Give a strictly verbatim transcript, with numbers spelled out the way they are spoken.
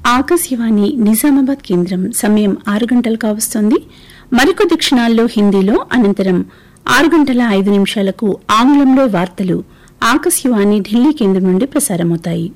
ఆకాశవాణి నిజామాబాద్ కేంద్రం సమయం ఆరు గంటలు కావస్తోంది. మరికొద్ది క్షణాల్లో హిందీలో, అనంతరం ఆరు గంటల ఐదు నిమిషాలకు ఆంగ్లంలో వార్తలు ఆకాశవాణి ఢిల్లీ కేంద్రం నుండి ప్రసారమవుతాయి.